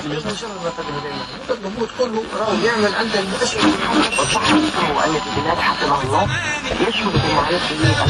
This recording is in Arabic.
يظهر شر ما قدم الينا، الضبوط كله راهو يعمل عند المؤسسة. والصحة أن في بلاد حكمها الله يشمل بالمعرفة